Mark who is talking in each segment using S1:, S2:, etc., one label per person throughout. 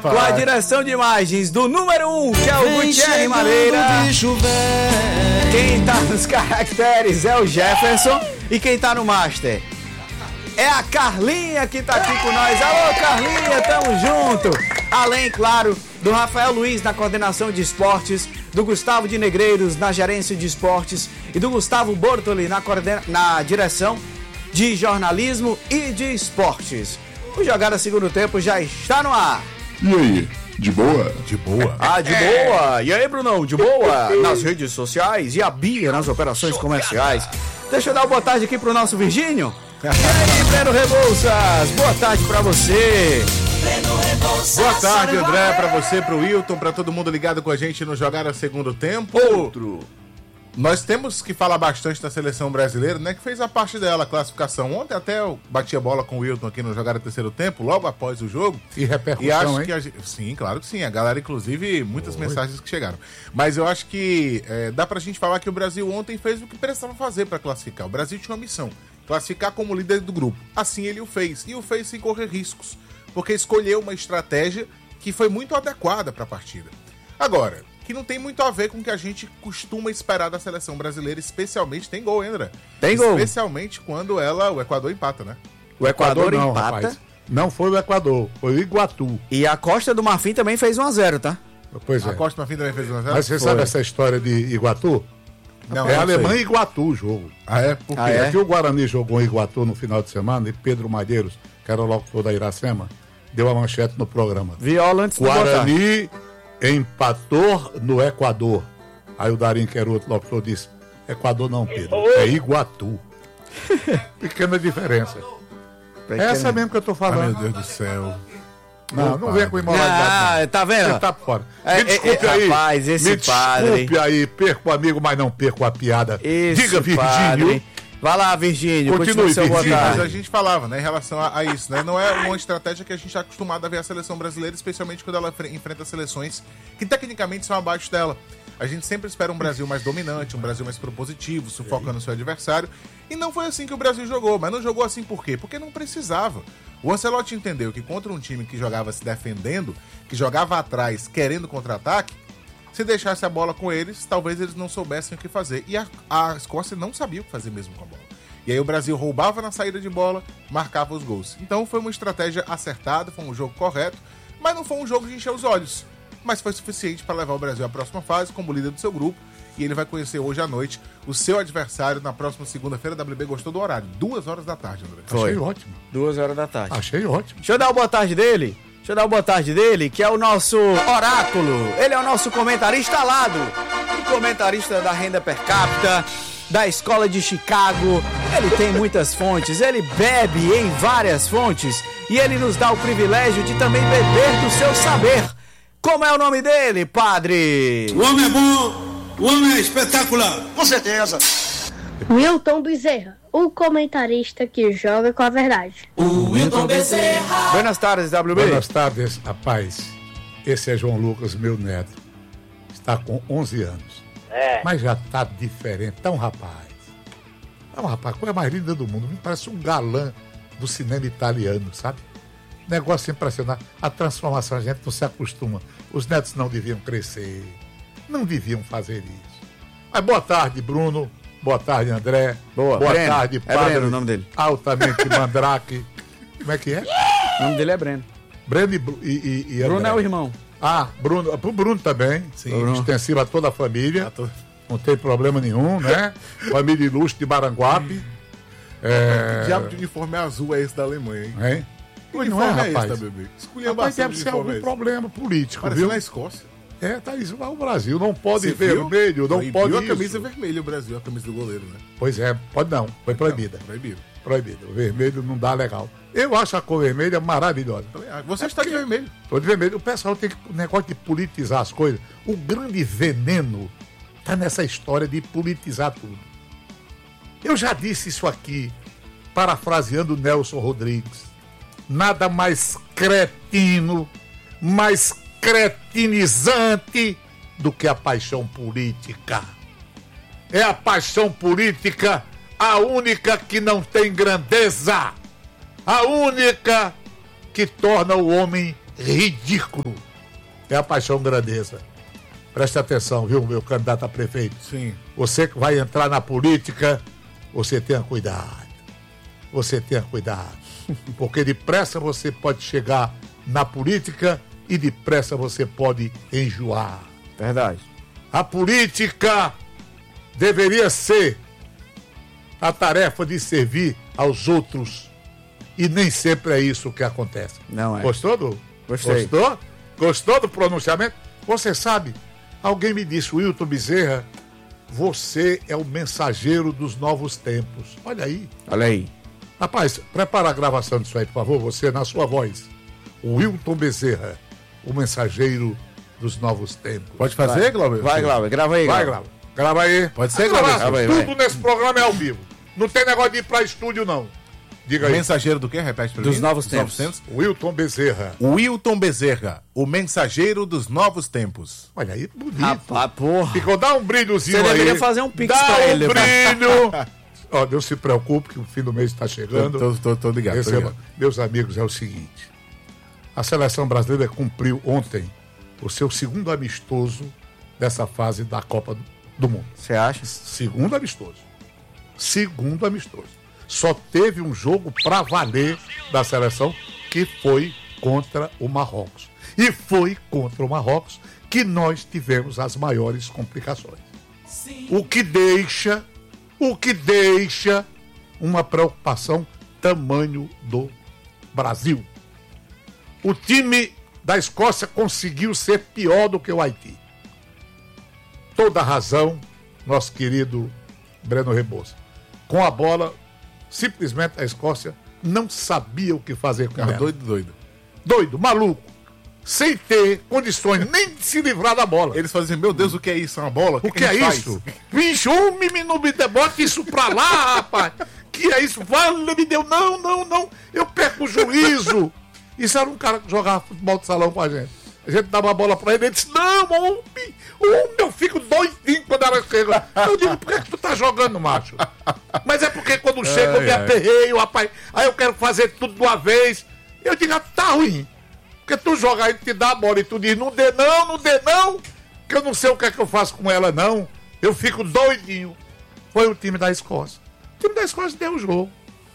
S1: Com a direção de imagens do número 1, que é o Gutierre Madeira. Quem tá nos caracteres é o Jefferson. E quem tá no master é a Carlinha, que tá aqui com nós. Alô, Carlinha, tamo junto. Além, claro, do Rafael Luiz na coordenação de esportes, do Gustavo de Negreiros na gerência de esportes e do Gustavo Bortoli na direção de jornalismo e de esportes. O Jogada Segundo Tempo já está no ar.
S2: E aí, de boa?
S3: De boa.
S1: Ah, de boa. E aí, Brunão, de boa? Nas redes sociais e a Bia nas operações comerciais. Deixa eu dar uma boa tarde aqui pro nosso Virgínio. E aí, Breno Rebouças, boa tarde pra você.
S3: Boa tarde, André, pra você, pro Wilton, pra todo mundo ligado com a gente no Jogada Segundo Tempo.
S1: Outro.
S3: Nós temos que falar bastante da seleção brasileira, né? Que fez a parte dela, a classificação. Ontem até eu bati a bola com o Wilton aqui no Jogada Terceiro Tempo, logo após o jogo.
S2: E repercussão,
S3: e acho
S2: hein?
S3: que sim, claro que sim. A galera, inclusive, muitas mensagens que chegaram. Mas eu acho que dá pra gente falar que o Brasil ontem fez o que precisava fazer pra classificar. O Brasil tinha uma missão, classificar como líder do grupo. Assim ele o fez. E o fez sem correr riscos, porque escolheu uma estratégia que foi muito adequada pra partida. Agora, que não tem muito a ver com o que a gente costuma esperar da seleção brasileira, especialmente, tem gol, André?
S1: Tem gol.
S3: Especialmente quando o Equador empata, né?
S1: O Equador
S2: não,
S1: empata.
S2: rapaz. Não foi o Equador, foi o Iguatu.
S1: E a Costa do Marfim também fez 1-0, tá?
S2: Pois é.
S3: A Costa do Marfim também fez 1-0?
S2: Mas você sabe essa história de Iguatu?
S3: Não,
S2: É
S3: não
S2: Alemanha
S3: sei.
S2: e Iguatu o jogo.
S3: Ah, é? Por quê?
S1: Ah, é?
S2: Aqui o Guarani jogou em Iguatu no final de semana e Pedro Malheiros, que era o locutor da Iracema, deu a manchete no programa.
S1: Viola antes do botar.
S2: Guarani empatou no Equador. Aí o Darim, que era outro locutor, disse: Equador não, Pedro, é Iguatu. Pequena diferença. É essa mesmo que eu tô
S3: Ah,
S2: falando.
S3: meu Deus do céu.
S2: Não vem com imoralidade.
S1: Ah, tá vendo?
S2: Você tá fora.
S1: É,
S2: Me desculpe aí.
S1: rapaz, esse
S2: me
S1: padre.
S2: desculpe aí. Perco o amigo, mas não perco a piada.
S1: Esse
S2: Diga, Virgínio.
S1: padre. Vai lá, Virgínio.
S2: Continue,
S1: Seu boa
S2: Virgínio.
S3: Mas
S1: tarde.
S3: a gente falava, né, em relação a isso, né? Não é uma estratégia que a gente está acostumado a ver a seleção brasileira, especialmente quando ela enfrenta seleções que tecnicamente são abaixo dela. A gente sempre espera um Brasil mais dominante, um Brasil mais propositivo, sufocando o seu adversário. E não foi assim que o Brasil jogou. Mas não jogou assim por quê? Porque não precisava. O Ancelotti entendeu que contra um time que jogava se defendendo, que jogava atrás querendo contra-ataque, se deixasse a bola com eles, talvez eles não soubessem o que fazer. E a Escócia não sabia o que fazer mesmo com a bola. E aí o Brasil roubava na saída de bola, marcava os gols. Então foi uma estratégia acertada, foi um jogo correto, mas não foi um jogo de encher os olhos. Mas foi suficiente para levar o Brasil à próxima fase como líder do seu grupo. E ele vai conhecer hoje à noite o seu adversário na próxima segunda-feira. A WB gostou do horário, 2h da tarde, André.
S2: Achei ótimo.
S1: 2h da tarde.
S2: Achei ótimo.
S1: Deixa eu dar uma boa tarde dele. Que é o nosso oráculo. Ele é o nosso comentarista alado. O comentarista da renda per capita, da escola de Chicago. Ele tem muitas fontes, ele bebe em várias fontes. E ele nos dá o privilégio de também beber do seu saber. Como é o nome dele, padre?
S4: O homem é bom, o homem é espetacular. Com certeza.
S5: Wilton Bezerra, o comentarista que joga com a verdade.
S1: Buenas tardes, WB.
S2: Buenas tardes, rapaz. Esse é João Lucas, meu neto. Está com 11 anos. Mas já tá diferente. Tá um rapaz. É um rapaz, a coisa mais linda do mundo. Me parece um galã do cinema italiano, sabe? Negócio impressionante. A transformação, a gente não se acostuma. Os netos não deviam crescer. Não deviam fazer isso. Mas boa tarde, Bruno. Boa tarde, André.
S1: Boa
S2: Breno. Tarde,
S1: É Breno o nome dele.
S2: Altamente mandrake. Como é que é?
S1: O nome dele é Breno.
S2: Breno e
S1: Bruno
S2: André.
S1: é o irmão.
S2: Ah, Bruno. Pro Bruno também.
S3: Sim.
S2: Bruno. Extensivo a toda a família. Não tem problema nenhum, né? Família ilustre de Maranguape.
S3: Que diabo de uniforme azul é esse da Alemanha, hein?
S2: Hein?
S3: Que
S2: Pois não é,
S3: uniforme
S2: rapaz.
S3: esse da bebê?
S2: Rapaz, deve ser algum problema político,
S3: Parece
S2: viu?
S3: na Escócia.
S2: É, tá isso. O Brasil não pode
S3: Você viu?
S2: vermelho, não
S3: Proibiu
S2: pode
S3: a
S2: isso.
S3: camisa vermelha, o Brasil, a camisa do goleiro, né?
S2: Pois é, pode não. Foi proibida.
S3: Não, proibido.
S2: Proibido. O vermelho não dá legal. Eu acho a cor vermelha maravilhosa.
S3: Você está de vermelho.
S2: Tô de vermelho. O pessoal tem que. O negócio de politizar as coisas. O grande veneno tá nessa história de politizar tudo. Eu já disse isso aqui, parafraseando Nelson Rodrigues. Nada mais cretino, mais cretinizante do que a paixão política. É a paixão política a única que não tem grandeza. A única que torna o homem ridículo é a paixão grandeza. Preste atenção, viu, meu candidato a prefeito?
S3: Sim.
S2: Você que vai entrar na política, você tenha cuidado. Você tenha cuidado. Porque depressa você pode chegar na política e depressa você pode enjoar.
S1: Verdade.
S2: A política deveria ser a tarefa de servir aos outros. E nem sempre é isso que acontece.
S1: Não é.
S2: Gostou
S1: Gostei.
S2: Gostou? Gostou do pronunciamento? Você sabe, alguém me disse, Wilton Bezerra, você é o mensageiro dos novos tempos. Olha aí.
S1: Olha aí.
S2: Rapaz, prepara a gravação disso aí, por favor, você na sua voz. O Wilton Bezerra, o mensageiro dos novos tempos.
S3: Pode fazer, Glauber?
S1: Vai, Glauber, grava aí.
S2: Vai,
S1: Glauber.
S2: Grava aí.
S3: Pode ser,
S2: Glauber.
S3: Grava
S1: aí,
S2: Tudo
S1: vai.
S2: nesse programa é ao vivo. Não tem negócio de ir pra estúdio, não. Diga aí.
S3: Mensageiro do quê? Repete pra mim.
S1: Dos novos tempos.
S2: Wilton Bezerra.
S3: Wilton Bezerra, o mensageiro dos novos tempos.
S2: Olha aí, bonito.
S1: Rapaz, porra.
S2: Ficou, dá um brilhozinho
S1: Você
S2: aí.
S1: deveria fazer um pix
S2: dá
S1: pra
S2: um
S1: ele.
S2: brilho. Ó, não se preocupe que o fim do mês está chegando.
S3: Tô ligado, tô ligado.
S2: Meus amigos, é o seguinte. A seleção brasileira cumpriu ontem o seu segundo amistoso dessa fase da Copa do Mundo.
S1: Você acha?
S2: Segundo amistoso. Só teve um jogo pra valer da seleção, que foi contra o Marrocos. E foi contra o Marrocos que nós tivemos as maiores complicações. O que deixa uma preocupação tamanho do Brasil. O time da Escócia conseguiu ser pior do que o Haiti. Toda razão, nosso querido Breno Rebouça. Com a bola, simplesmente a Escócia não sabia o que fazer com ela. Doido, maluco. Sem ter condições nem de se livrar da bola.
S3: Eles fazem, meu Deus, o que é isso? É uma bola?
S2: O que é isso? Bicho, não me bota isso pra lá, rapaz. Que é isso? Vale, me deu. Não. Eu perco o juízo. Isso era um cara que jogava futebol de salão com a gente. A gente dava a bola pra ele, ele disse, não, homem, eu fico doidinho quando ela chega. Eu digo, por que tu tá jogando, macho? Mas é porque quando chega eu me aperreio, rapaz. Aí eu quero fazer tudo de uma vez. Eu digo, tá ruim. Porque tu joga aí, te dá a bola e tu diz, não dê não, que eu não sei o que é que eu faço com ela, não. Eu fico doidinho. Foi o time da Escócia. O time da Escócia deu o jogo.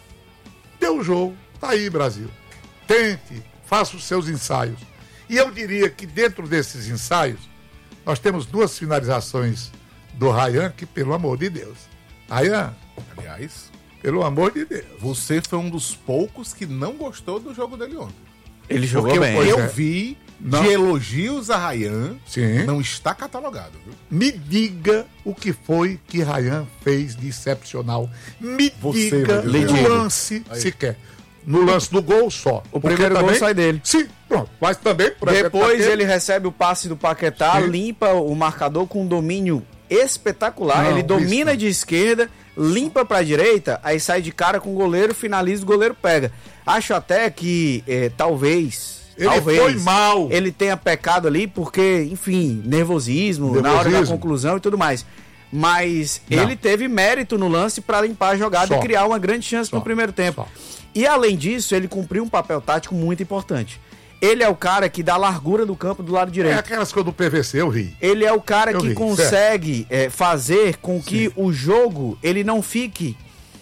S2: Tá aí, Brasil. Tente, faça os seus ensaios. E eu diria que dentro desses ensaios, nós temos 2 finalizações do Ryan, que pelo amor de Deus. Ryan,
S3: aliás,
S2: pelo amor de Deus.
S3: Você foi um dos poucos que não gostou do jogo dele ontem.
S1: Ele jogou
S3: Porque
S1: bem.
S3: eu vi de elogios a Ryan,
S2: Sim.
S3: Não está catalogado, viu?
S2: Me diga o que foi que Ryan fez de excepcional. Me diga o lance sequer. No lance do gol só.
S1: O primeiro gol sai dele.
S2: Sim, pronto. Mas também...
S1: Depois ele recebe o passe do Paquetá, limpa o marcador com um domínio espetacular. Ele domina de esquerda, limpa pra direita, aí sai de cara com o goleiro, finaliza, o goleiro pega. Acho até que talvez
S2: foi mal.
S1: Ele tenha pecado ali porque, enfim, nervosismo na hora da conclusão e tudo mais. Mas ele teve mérito no lance pra limpar a jogada e criar uma grande chance no primeiro tempo. E além disso, ele cumpriu um papel tático muito importante. Ele é o cara que dá largura do campo do lado direito.
S2: É aquelas coisas do PVC, eu ri.
S1: Ele é o cara que consegue fazer com que o jogo ele não fique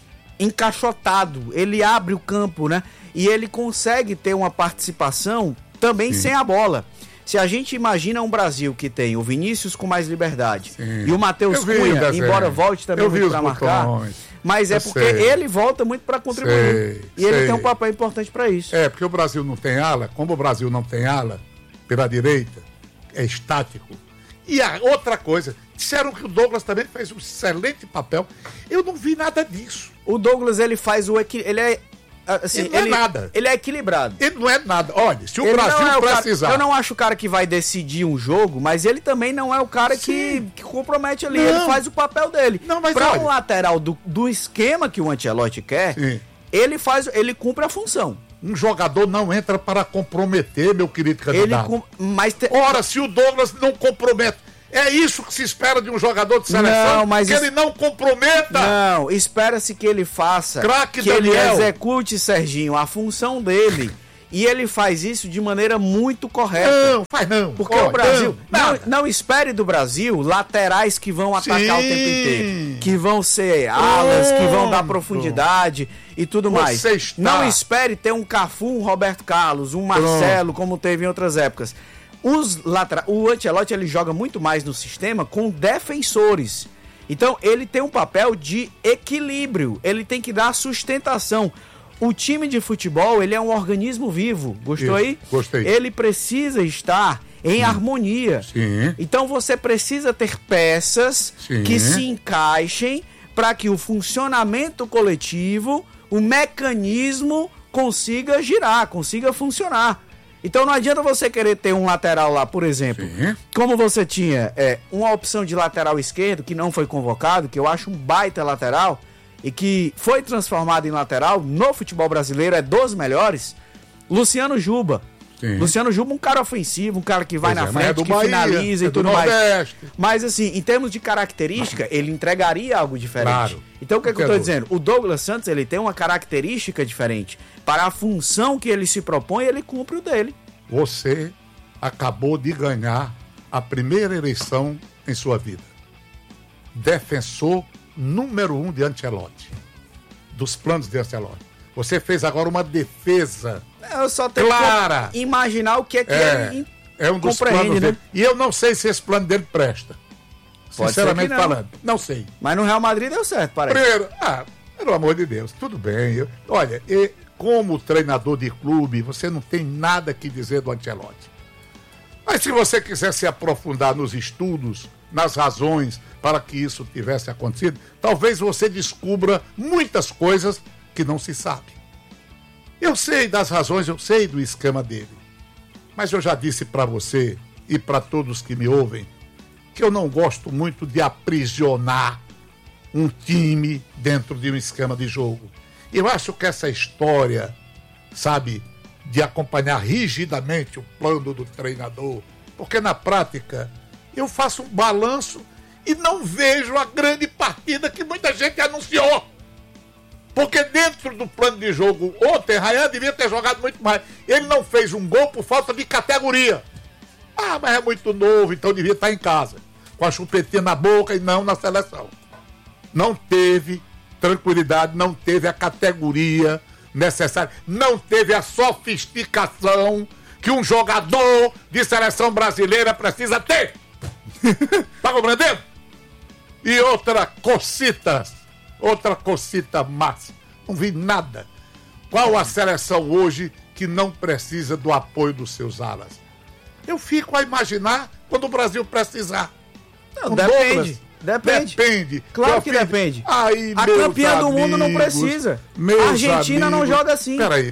S1: encaixotado. Ele abre o campo, né? E ele consegue ter uma participação também sem a bola. Se a gente imagina um Brasil que tem o Vinícius com mais liberdade e o Matheus Cunha, embora volte também muito para marcar, mas é porque ele volta muito para contribuir. E ele tem um papel importante para isso.
S2: É, porque o Brasil não tem ala, como o Brasil não tem ala pela direita, é estático. E a outra coisa, disseram que o Douglas também fez um excelente papel. Eu não vi nada disso.
S1: O Douglas, ele faz o ele é assim,
S2: ele não é nada.
S1: Ele é equilibrado.
S2: Ele não é nada. Olha, se o Brasil precisar...
S1: Eu não acho o cara que vai decidir um jogo, mas ele também não é o cara que compromete ali. Ele faz o papel dele. Para um lateral do esquema que o Ancelotti quer, ele cumpre a função.
S2: Um jogador não entra para comprometer, meu querido candidato. Ora, se o Douglas não compromete... É isso que se espera de um jogador de seleção, que ele não comprometa.
S1: Não, espera-se que ele faça, ele execute, Serginho, a função dele. E ele faz isso de maneira muito correta.
S2: Não, faz não.
S1: Porque o Brasil... Não espere do Brasil laterais que vão atacar o tempo inteiro. Que vão ser alas, que vão dar profundidade e tudo mais. Não espere ter um Cafu, um Roberto Carlos, um Marcelo, como teve em outras épocas. O Ancelotti, ele joga muito mais no sistema com defensores. Então, ele tem um papel de equilíbrio. Ele tem que dar sustentação. O time de futebol, ele é um organismo vivo. Gostou aí?
S2: Gostei.
S1: Ele precisa estar em harmonia.
S2: Sim.
S1: Então, você precisa ter peças que se encaixem para que o funcionamento coletivo, o mecanismo consiga girar, consiga funcionar. Então, não adianta você querer ter um lateral lá, por exemplo, como você tinha uma opção de lateral esquerdo que não foi convocado, que eu acho um baita lateral, e que foi transformado em lateral no futebol brasileiro, é dos melhores, Luciano Juba.
S2: Sim.
S1: Luciano Juba, um cara ofensivo, um cara que vai na frente, que
S2: Bahia,
S1: finaliza e tudo
S2: Nordeste.
S1: mais. Mas assim, em termos de característica, ele entregaria algo diferente.
S2: Claro.
S1: Então o que eu tô dizendo? O Douglas Santos, ele tem uma característica diferente. Para a função que ele se propõe, ele cumpre o dele.
S2: Você acabou de ganhar a primeira eleição em sua vida. Defensor número 1 de Ancelotti. Dos planos de Ancelotti. Você fez agora uma defesa
S1: eu só tenho
S2: clara.
S1: Que imaginar o que é que ele
S2: é um dos planos, né? Dele. E eu não sei se esse plano dele presta.
S1: Pode
S2: sinceramente falando. Não sei.
S1: Mas no Real Madrid deu certo, parece.
S2: Primeiro, pelo amor de Deus, tudo bem. Olha, como treinador de clube, você não tem nada que dizer do Ancelotti. Mas se você quiser se aprofundar nos estudos, nas razões para que isso tivesse acontecido, talvez você descubra muitas coisas que não se sabe. Eu sei das razões, eu sei do esquema dele. Mas eu já disse para você e para todos que me ouvem que eu não gosto muito de aprisionar um time dentro de um esquema de jogo. Eu acho que essa história, sabe, de acompanhar rigidamente o plano do treinador, porque na prática eu faço um balanço e não vejo a grande partida que muita gente anunciou. Porque dentro do plano de jogo, ontem, Ryan devia ter jogado muito mais. Ele não fez um gol por falta de categoria. Mas é muito novo, então devia estar em casa, com a chupetinha na boca e não na seleção. Não teve tranquilidade, não teve a categoria necessária, não teve a sofisticação que um jogador de seleção brasileira precisa ter. Tá compreendendo? E outra cocita massa. Não vi nada. Qual a seleção hoje que não precisa do apoio dos seus alas? Eu fico a imaginar quando o Brasil precisar.
S1: Não, depende. Claro que depende.
S2: Aí,
S1: a campeã do mundo não precisa. A Argentina não joga assim.
S2: Peraí.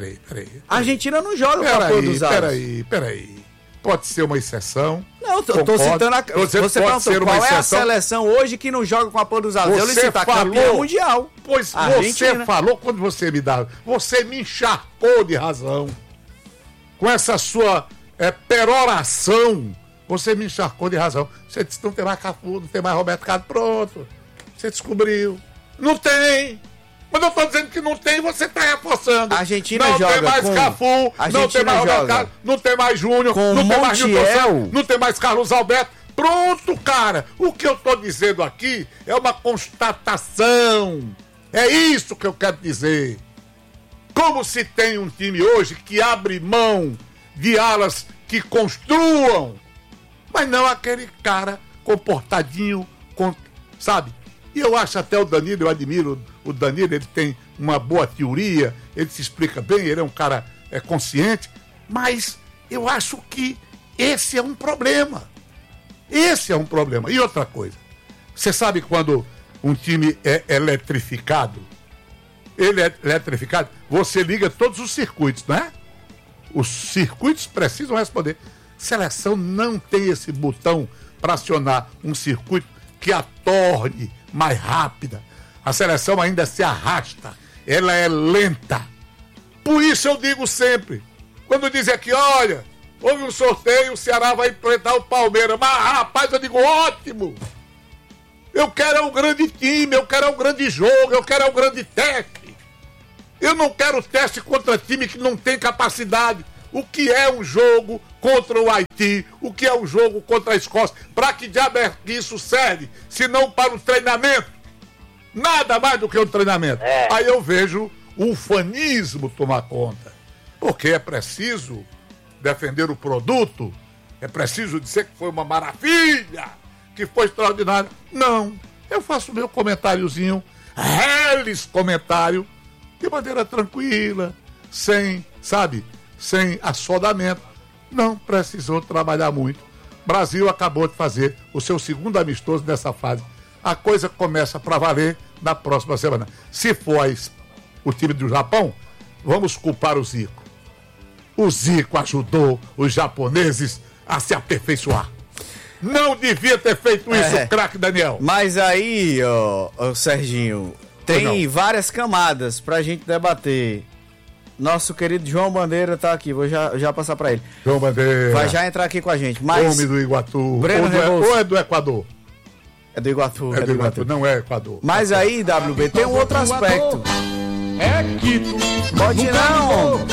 S1: A Argentina não joga com apoio dos alas.
S2: Peraí. Pode ser uma exceção.
S1: Não, tô citando você perguntou qual é a seleção hoje que não joga com apoio dos alas. Eu lhe citar campeão mundial.
S2: Pois você falou quando você me dá. Você me encharcou de razão. Com essa sua peroração, você me encharcou de razão. Você disse que não tem mais Cafu, não tem mais Roberto Carlos. Pronto. Você descobriu. Não tem. Mas eu tô dizendo que não tem, você tá reforçando.
S1: A Argentina não joga
S2: tem mais
S1: com...
S2: Cafu, não tem mais Roberto Carlos, não tem mais Júnior, não tem mais Nilton, não tem mais Carlos Alberto. Pronto, cara. O que eu tô dizendo aqui é uma constatação. É isso que eu quero dizer. Como se tem um time hoje que abre mão de alas que construam, mas não aquele cara comportadinho, sabe? E eu acho até o Danilo, eu admiro o Danilo, ele tem uma boa teoria, ele se explica bem, ele é um cara consciente, mas eu acho que esse é um problema. Esse é um problema. E outra coisa, você sabe quando um time é eletrificado? Ele é eletrificado, você liga todos os circuitos, não é? Os circuitos precisam responder. Seleção não tem esse botão para acionar um circuito que a torne mais rápida. A seleção ainda se arrasta, ela é lenta. Por isso eu digo sempre, quando dizem aqui, olha, houve um sorteio, o Ceará vai enfrentar o Palmeiras, mas rapaz, eu digo, ótimo, eu quero um grande time, eu quero um grande jogo, eu quero um grande técnico. Eu não quero teste contra time que não tem capacidade. O que é um jogo contra o Haiti? O que é um jogo contra a Escócia? Para que diabo é que isso serve? Se não para o treinamento? Nada mais do que o treinamento. Aí eu vejo o ufanismo tomar conta. Porque é preciso defender o produto, é preciso dizer que foi uma maravilha, que foi extraordinário. Não, eu faço meu comentáriozinho, reles comentário, de maneira tranquila, sem assodamento. Não precisou trabalhar muito. Brasil acabou de fazer o seu segundo amistoso nessa fase. A coisa começa para valer na próxima semana. Se for o time do Japão, vamos culpar o Zico. O Zico ajudou os japoneses a se aperfeiçoar. Não devia ter feito isso, craque Daniel.
S1: Mas aí, Serginho, tem várias camadas pra gente debater. Nosso querido João Bandeira tá aqui, vou já passar pra ele.
S2: João Bandeira.
S1: Vai já entrar aqui com a gente. Mas
S2: homem do Iguatu.
S1: Breno
S2: Ou é do Equador?
S1: É do Iguatu.
S2: É do Iguatu, não é Equador.
S1: Mas aí, WB, tem um outro aspecto.
S6: É Quito.
S1: Pode não.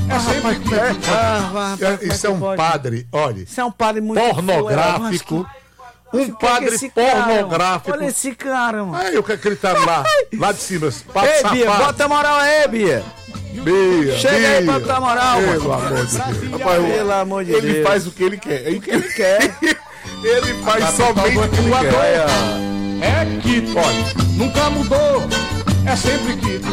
S2: Isso é um padre, olha.
S1: Isso é um padre muito
S2: pornográfico. Um padre pornográfico.
S1: Olha esse cara, mano.
S2: Aí o que ele tá lá de cima.
S1: Ei, Bia, bota a moral aí, Bia.
S2: Bia,
S1: chega aí pra botar moral, mano.
S2: Pelo amor de Deus.
S1: Rapaz, pelo amor de Deus.
S3: Ele faz o que ele quer.
S1: O que ele quer.
S3: Ele faz somente o que ele quer.
S6: É Quito. Olha, nunca mudou. É sempre Quito.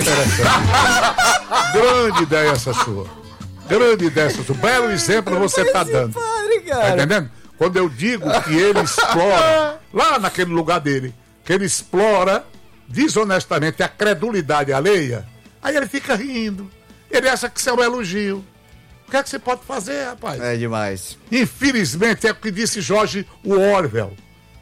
S2: Grande ideia essa sua. Grande ideia essa sua. Belo exemplo você tá dando.
S1: Padre, cara.
S2: Tá entendendo? Quando eu digo que ele explora, lá naquele lugar dele, que ele explora desonestamente a credulidade alheia, aí ele fica rindo. Ele acha que isso é um elogio. O que é que você pode fazer, rapaz?
S1: É demais.
S2: Infelizmente, é o que disse George Orwell.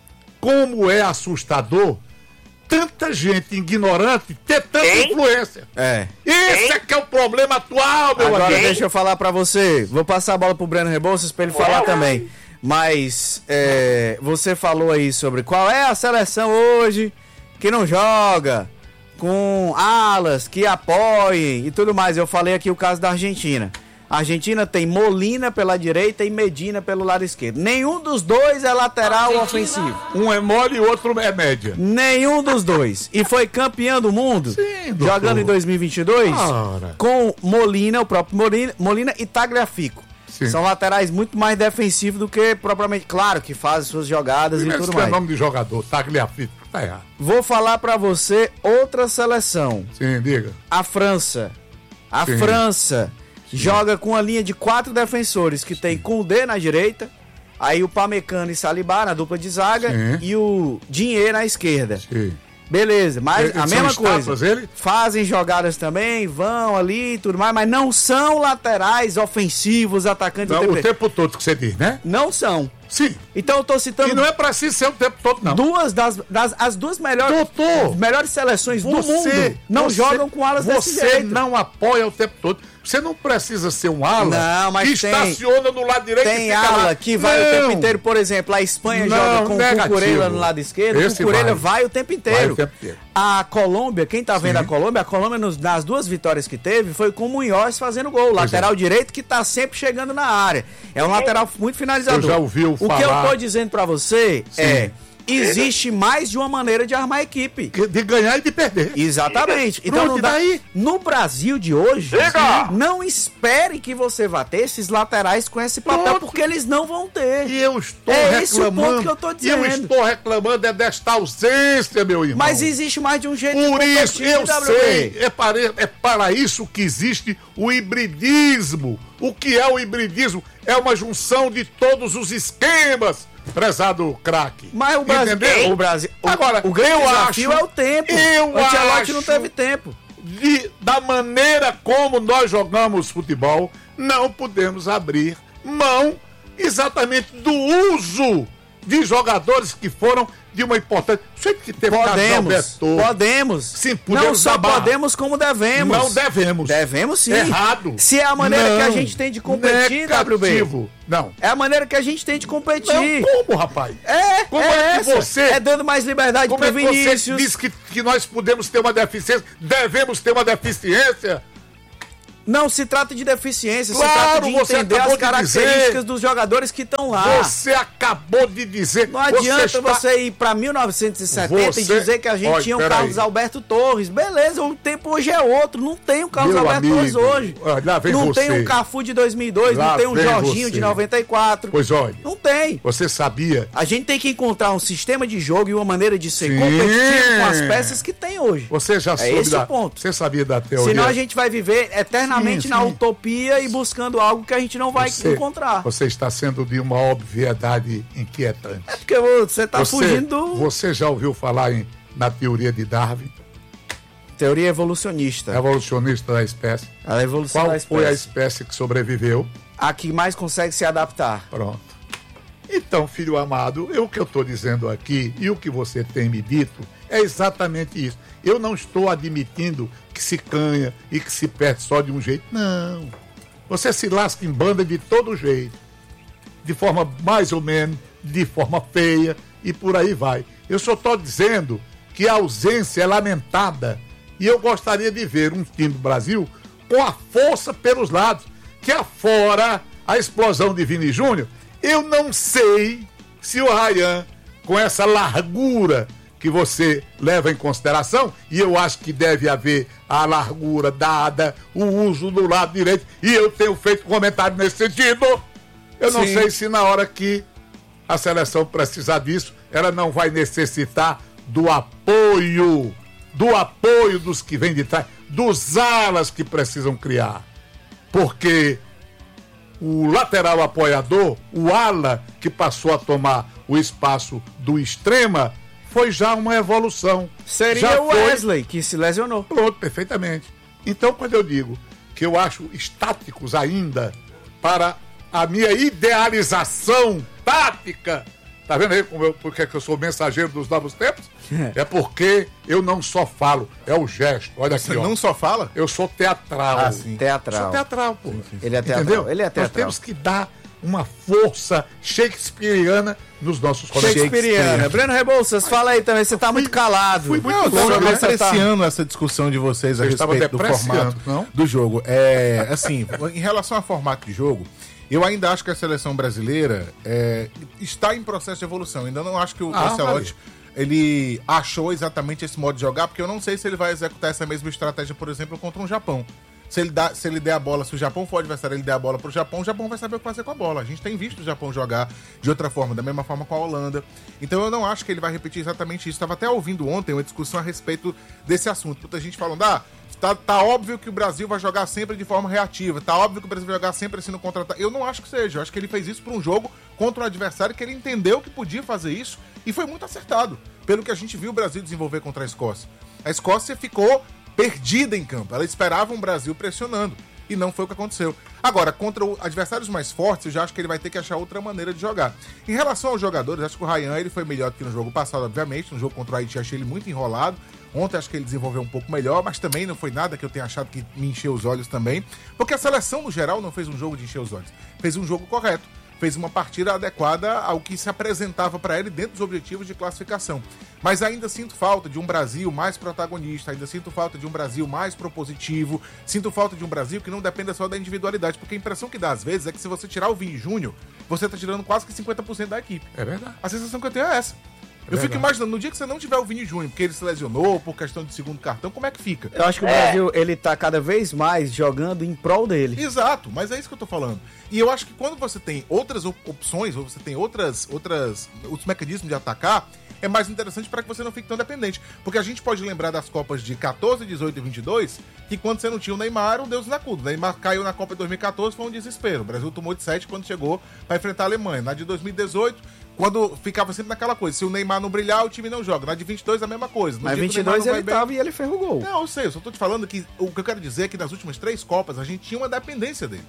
S2: Como é assustador tanta gente ignorante ter tanta influência. Esse é que é o problema atual, meu amigo.
S1: Agora deixa eu falar pra você. Vou passar a bola pro Breno Rebouças pra ele falar também. Mas você falou aí sobre qual é a seleção hoje que não joga, com alas que apoiem e tudo mais. Eu falei aqui o caso da Argentina. A Argentina tem Molina pela direita e Medina pelo lado esquerdo. Nenhum dos dois é lateral ofensivo.
S2: Um é mole e o outro é média.
S1: Nenhum dos dois. E foi campeão do mundo, jogando em 2022, com Molina, o próprio Molina e Tagliafico. Sim. São laterais muito mais defensivos do que propriamente, claro, que fazem suas jogadas e tudo mais.
S2: É nome de jogador, Tagliafico, tá errado.
S1: Vou falar pra você outra seleção.
S2: Sim, diga.
S1: A França. A França joga com a linha de 4 defensores, que tem Koundé na direita, aí o Pamecano e Saliba na dupla de zaga e o Digne na esquerda.
S2: Sim.
S1: Beleza, mas a mesma coisa.
S2: Fazem
S1: jogadas também, vão ali e tudo mais, mas não são laterais ofensivos, atacantes
S2: não, o tempo todo que você diz, né?
S1: Não são.
S2: Sim.
S1: Então eu tô citando.
S2: E não é preciso ser o tempo todo, não.
S1: As duas melhores seleções do mundo não jogam com alas desse jeito.
S2: Você não apoia o tempo todo. Você não precisa ser um ala que estaciona no lado direito.
S1: Tem ala que vai o tempo inteiro. Por exemplo, a Espanha joga com o Cucurella no lado esquerdo. O Cucurella vai o tempo inteiro. A Colômbia, quem tá vendo a Colômbia nas duas vitórias que teve, foi com o Munhoz fazendo gol. Lateral direito que tá sempre chegando na área. É um lateral muito finalizador.
S2: Eu já ouvi falar.
S1: O que eu tô dizendo pra você existe mais de uma maneira de armar a equipe.
S2: De ganhar e de perder.
S1: Exatamente. Então no Brasil de hoje, não espere que você vá ter esses laterais com esse papel, porque eles não vão ter.
S2: E eu estou reclamando.
S1: Esse o ponto que eu tô dizendo.
S2: Eu estou reclamando desta ausência, meu irmão.
S1: Mas existe mais de um jeito
S2: de competir. Por isso, eu sei. É para isso que existe o hibridismo. O que é o hibridismo? É uma junção de todos os esquemas. Prezado craque.
S1: Mas o Brasil.
S2: Agora,
S1: o grande desafio é o tempo.
S2: O
S1: Ancelotti não teve tempo.
S2: Da maneira como nós jogamos futebol, não podemos abrir mão exatamente do uso de jogadores que foram de uma importância. O jeito que teve
S1: podemos.
S2: Sim,
S1: não só podemos, como devemos.
S2: Não devemos.
S1: Devemos sim.
S2: Errado.
S1: Se é a maneira que a gente tem de competir, WB.
S2: Não.
S1: É a maneira que a gente tem de competir.
S2: Não, como, rapaz?
S1: Como é que você... É dando mais liberdade pro Vinícius.
S2: Você diz que nós podemos ter uma deficiência, devemos ter uma deficiência?
S1: Não se trata de deficiência,
S2: claro,
S1: se trata de entender as características dos jogadores que estão lá.
S2: Você acabou de dizer.
S1: Não adianta você ir para 1970 e dizer que a gente tinha o Carlos Alberto Torres. Beleza, o tempo hoje é outro. Não tem o Carlos Alberto Torres hoje. Não tem o Cafu de 2002, não tem o Jorginho de 94.
S2: Pois olha.
S1: Não tem.
S2: Você sabia?
S1: A gente tem que encontrar um sistema de jogo e uma maneira de ser competitivo com as peças que tem hoje.
S2: Você já soube
S1: esse o ponto.
S2: Você sabia da teoria?
S1: Senão a gente vai viver eternamente na utopia e buscando algo que a gente não vai encontrar.
S2: Você está sendo de uma obviedade inquietante.
S1: É porque você está fugindo do...
S2: Você já ouviu falar na teoria de Darwin?
S1: Teoria evolucionista.
S2: Evolucionista da espécie.
S1: A evolução
S2: Qual
S1: da espécie.
S2: foi a espécie que sobreviveu?
S1: A que mais consegue se adaptar.
S2: Pronto. Então, filho amado, o que eu estou dizendo aqui e o que você tem me dito é exatamente isso. Eu não estou admitindo que se canha e que se perde só de um jeito. Não. Você se lasca em banda de todo jeito. De forma mais ou menos, de forma feia e por aí vai. Eu só estou dizendo que a ausência é lamentada. E eu gostaria de ver um time do Brasil com a força pelos lados. Que afora a explosão de Vini Júnior, eu não sei se o Ryan, com essa largura que você leva em consideração, e eu acho que deve haver a largura dada, o uso do lado direito, e eu tenho feito comentário nesse sentido, eu não sei se na hora que a seleção precisar disso, ela não vai necessitar do apoio dos que vêm de trás, dos alas que precisam criar, porque o lateral apoiador, o ala que passou a tomar o espaço do extrema, foi já uma evolução.
S1: Seria o Wesley, que se lesionou.
S2: Pronto, perfeitamente. Então, quando eu digo que eu acho estáticos ainda para a minha idealização tática, tá vendo aí porque eu sou mensageiro dos novos tempos? É porque eu não só falo, é o gesto. Olha
S3: Você
S2: aqui,
S3: não só fala?
S2: Eu sou teatral.
S1: Ah, sim. Teatral.
S2: Sou teatral, pô.
S1: Ele é teatral.
S2: Entendeu?
S1: Ele é teatral.
S2: Nós temos que dar uma força shakespeariana nos nossos colegas.
S1: Shakespeariana. Breno Rebouças, fala aí também, você tá muito calado.
S3: Fui muito longe, eu apreciando essa discussão de vocês a respeito do formato do jogo. Assim, em relação ao formato de jogo, eu ainda acho que a seleção brasileira está em processo de evolução. Ainda não acho que o Ancelotti ele achou exatamente esse modo de jogar, porque eu não sei se ele vai executar essa mesma estratégia, por exemplo, contra um Japão. Se ele der a bola, se o Japão for o adversário, ele der a bola pro Japão, o Japão vai saber o que fazer com a bola. A gente tem visto o Japão jogar de outra forma, da mesma forma com a Holanda. Então eu não acho que ele vai repetir exatamente isso. Estava até ouvindo ontem uma discussão a respeito desse assunto. Muita gente falando, tá óbvio que o Brasil vai jogar sempre de forma reativa, tá óbvio que o Brasil vai jogar sempre assim no contra-ataque. Eu não acho que seja, eu acho que ele fez isso para um jogo contra um adversário que ele entendeu que podia fazer isso e foi muito acertado, pelo que a gente viu o Brasil desenvolver contra a Escócia. A Escócia ficou perdida em campo, ela esperava um Brasil pressionando, e não foi o que aconteceu. Agora, contra adversários mais fortes, eu já acho que ele vai ter que achar outra maneira de jogar. Em relação aos jogadores, acho que o Ryan ele foi melhor do que no jogo passado, obviamente, no jogo contra o Haiti achei ele muito enrolado. Ontem acho que ele desenvolveu um pouco melhor, mas também não foi nada que eu tenha achado que me encheu os olhos também, porque a seleção no geral não fez um jogo de encher os olhos, fez um jogo correto, fez uma partida adequada ao que se apresentava para ele dentro dos objetivos de classificação. Mas ainda sinto falta de um Brasil mais protagonista, ainda sinto falta de um Brasil mais propositivo, sinto falta de um Brasil que não dependa só da individualidade, porque a impressão que dá às vezes é que se você tirar o Vini Júnior, você tá tirando quase que 50% da equipe.
S2: É verdade.
S3: A sensação que eu tenho é essa. Eu fico imaginando, no dia que você não tiver o Vini Júnior, porque ele se lesionou, por questão de segundo cartão, como é que fica?
S1: Eu acho que o Brasil, ele tá cada vez mais jogando em prol dele.
S3: Exato, mas é isso que eu tô falando. E eu acho que quando você tem outras opções, ou você tem outros mecanismos de atacar, é mais interessante para que você não fique tão dependente. Porque a gente pode lembrar das Copas de 14, 18 e 22, que quando você não tinha o Neymar, era um Deus na cuda. O Neymar caiu na Copa de 2014, foi um desespero. O Brasil tomou de 7 quando chegou para enfrentar a Alemanha. Na de 2018... quando ficava sempre naquela coisa, se o Neymar não brilhar, o time não joga. Na de 22, a mesma coisa.
S1: Mas 22 ele tava e ele fez o gol.
S3: Não, eu sei, eu só tô te falando que o que eu quero dizer é que nas últimas 3 Copas a gente tinha uma dependência dele.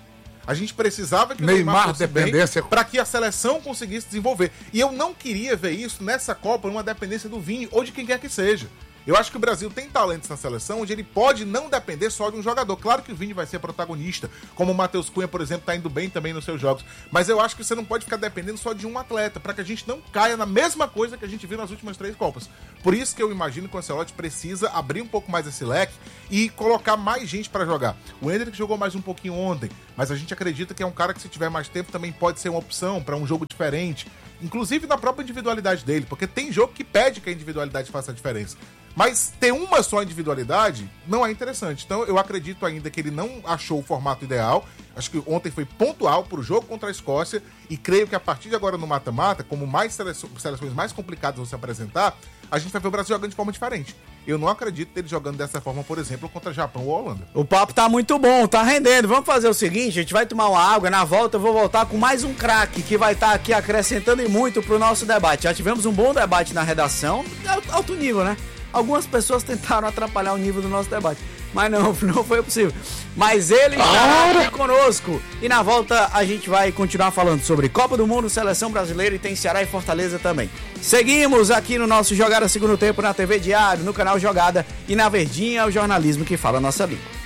S3: A gente precisava que o
S2: Neymar dependência
S3: para que a seleção conseguisse desenvolver. E eu não queria ver isso nessa Copa, uma dependência do Vini ou de quem quer que seja. Eu acho que o Brasil tem talentos na seleção onde ele pode não depender só de um jogador. Claro que o Vini vai ser protagonista, como o Matheus Cunha, por exemplo, tá indo bem também nos seus jogos. Mas eu acho que você não pode ficar dependendo só de um atleta, para que a gente não caia na mesma coisa que a gente viu nas últimas 3 Copas. Por isso que eu imagino que o Ancelotti precisa abrir um pouco mais esse leque e colocar mais gente para jogar. O Endrick jogou mais um pouquinho ontem, mas a gente acredita que é um cara que, se tiver mais tempo, também pode ser uma opção para um jogo diferente. Inclusive na própria individualidade dele, porque tem jogo que pede que a individualidade faça a diferença. Mas ter uma só individualidade não é interessante. Então eu acredito ainda que ele não achou o formato ideal. Acho que ontem foi pontual para o jogo contra a Escócia. E creio que a partir de agora no mata-mata, como mais seleções mais complicadas vão se apresentar, a gente vai ver o Brasil jogando de forma diferente. Eu não acredito ele jogando dessa forma, por exemplo, contra Japão ou Holanda.
S1: O papo tá muito bom, tá rendendo. Vamos fazer o seguinte, a gente vai tomar uma água. Na volta eu vou voltar com mais um craque que vai estar aqui acrescentando e muito pro nosso debate. Já tivemos um bom debate na redação, alto nível, né? Algumas pessoas tentaram atrapalhar o nível do nosso debate, mas não foi possível. Mas ele está aqui conosco. E na volta a gente vai continuar falando sobre Copa do Mundo, Seleção Brasileira, e tem Ceará e Fortaleza também. Seguimos aqui no nosso Jogada Segundo Tempo na TV Diário, no canal Jogada e na Verdinha, o jornalismo que fala a nossa língua.